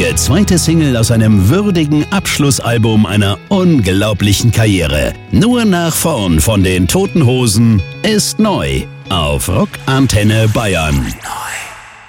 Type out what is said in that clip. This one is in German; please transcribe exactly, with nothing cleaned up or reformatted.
traurige zweite Single aus einem würdigen Abschlussalbum einer unglaublichen Karriere. Nur nach vorn von den Toten Hosen ist neu auf Rock Antenne Bayern.